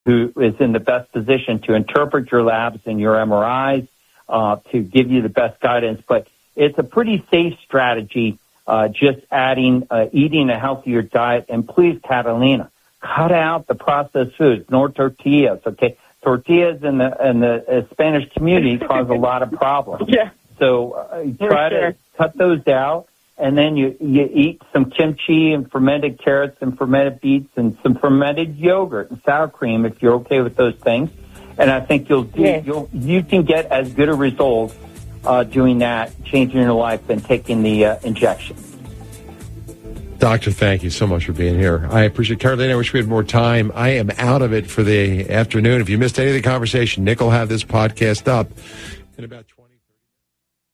who is in the best position to interpret your labs and your MRIs, to give you the best guidance. But it's a pretty safe strategy, just eating a healthier diet. And please, Catalina, cut out the processed foods, no tortillas, okay? Tortillas in the Spanish community cause a lot of problems. Yeah. So try to cut those out, and then you eat some kimchi and fermented carrots and fermented beets and some fermented yogurt and sour cream if you're okay with those things. And I think you can get as good a result doing that, changing your life, than taking the injection. Doctor, thank you so much for being here. I appreciate it. Carolina, I wish we had more time. I am out of it for the afternoon. If you missed any of the conversation, Nick will have this podcast up in about 20